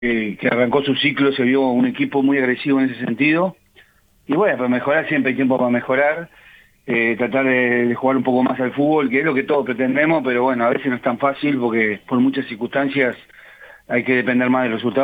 que arrancó su ciclo, se vio un equipo muy agresivo en ese sentido. Y bueno, para mejorar siempre hay tiempo para mejorar, tratar de jugar un poco más al fútbol, que es lo que todos pretendemos, pero bueno, a veces no es tan fácil porque por muchas circunstancias hay que depender más del resultado.